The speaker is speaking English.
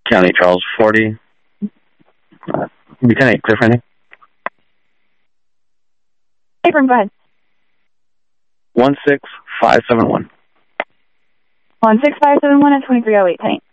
County Charles 40. Buchanan 8, clear for anything? Hey, go ahead. 16571. 16571 at 2308, Penny.